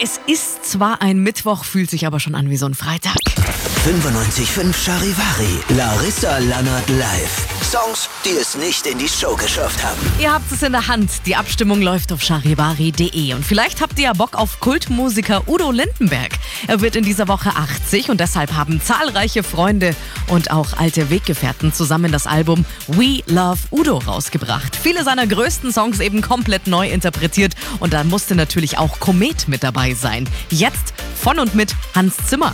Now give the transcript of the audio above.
Es ist zwar ein Mittwoch, fühlt sich aber schon an wie so ein Freitag. 95.5 Charivari, Larissa Lannert live. Songs, die es nicht in die Show geschafft haben. Ihr habt es in der Hand. Die Abstimmung läuft auf charivari.de. Und vielleicht habt ihr ja Bock auf Kultmusiker Udo Lindenberg. Er wird in dieser Woche 80 und deshalb haben zahlreiche Freunde und auch alte Weggefährten zusammen das Album We Love Udo rausgebracht. Viele seiner größten Songs eben komplett neu interpretiert und da musste natürlich auch Komet mit dabei sein. Jetzt von und mit Hans Zimmer.